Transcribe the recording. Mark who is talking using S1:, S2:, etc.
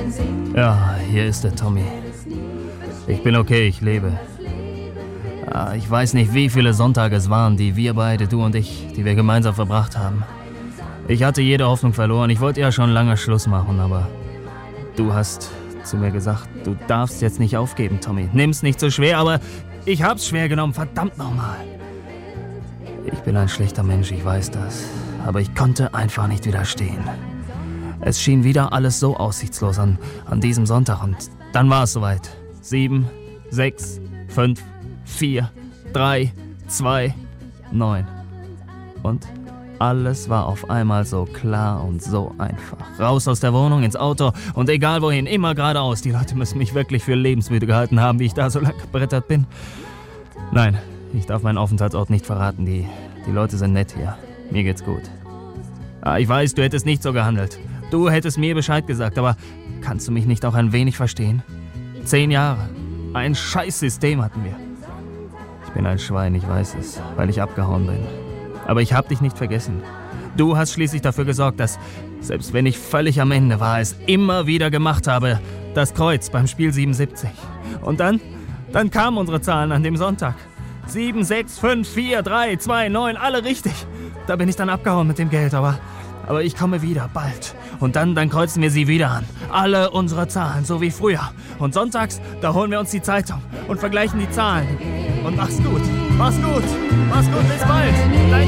S1: Ja, hier ist er, Tommy. Ich bin okay, ich lebe. Ich weiß nicht, wie viele Sonntage es waren, die wir beide, du und ich, die wir gemeinsam verbracht haben. Ich hatte jede Hoffnung verloren. Ich wollte ja schon lange Schluss machen, aber du hast zu mir gesagt, du darfst jetzt nicht aufgeben, Tommy. Nimm's nicht so schwer, aber ich hab's schwer genommen, verdammt nochmal. Ich bin ein schlechter Mensch, ich weiß das. Aber ich konnte einfach nicht widerstehen. Es schien wieder alles so aussichtslos an diesem Sonntag und dann war es soweit. 7, 6, 5, 4, 3, 2, 9. Und alles war auf einmal so klar und so einfach. Raus aus der Wohnung, ins Auto und egal wohin, immer geradeaus. Die Leute müssen mich wirklich für lebensmüde gehalten haben, wie ich da so lang gebrettert bin. Nein, ich darf meinen Aufenthaltsort nicht verraten. Die Leute sind nett hier. Mir geht's gut. Ich weiß, du hättest nicht so gehandelt. Du hättest mir Bescheid gesagt, aber kannst du mich nicht auch ein wenig verstehen? 10 Jahre. Ein Scheißsystem hatten wir. Ich bin ein Schwein, ich weiß es, weil ich abgehauen bin. Aber ich hab dich nicht vergessen. Du hast schließlich dafür gesorgt, dass, selbst wenn ich völlig am Ende war, es immer wieder gemacht habe, das Kreuz beim Spiel 77. Und dann kamen unsere Zahlen an dem Sonntag. 7, 6, 5, 4, 3, 2, 9, alle richtig. Da bin ich dann abgehauen mit dem Geld, aber ich komme wieder, bald. Und dann kreuzen wir sie wieder an. Alle unsere Zahlen, so wie früher. Und sonntags, da holen wir uns die Zeitung und vergleichen die Zahlen. Und mach's gut, bis bald. Dein